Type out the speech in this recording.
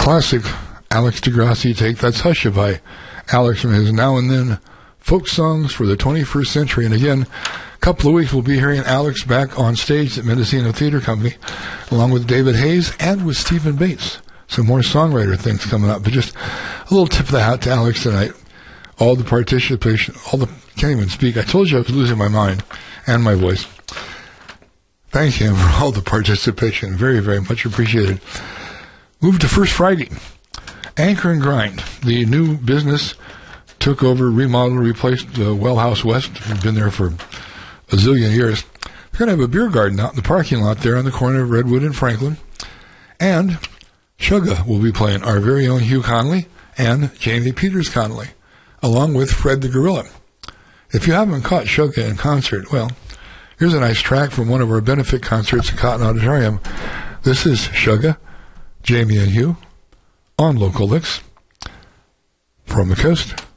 classic Alex Degrassi take. That's Hush by Alex from his Now and Then Folk Songs for the 21st Century. And again, a couple of weeks we'll be hearing Alex back on stage at Mendocino Theater Company, along with David Hayes and with Stephen Bates. Some more songwriter things coming up. But just a little tip of the hat to Alex tonight. All the participation, can't even speak. I told you I was losing my mind and my voice. Thank him for all the participation. Very, very much appreciated. Move to First Friday. Anchor and Grind. The new business took over, remodeled, replaced Well House West. We've been there for a zillion years. We're going to have a beer garden out in the parking lot there on the corner of Redwood and Franklin. And Sugar will be playing, our very own Hugh Connolly and Jamie Peters Connolly, along with Fred the Gorilla. If you haven't caught Sugar in concert, well, here's a nice track from one of our benefit concerts at Cotton Auditorium. This is Sugar, Jamie and Hugh, on Local Licks from the coast.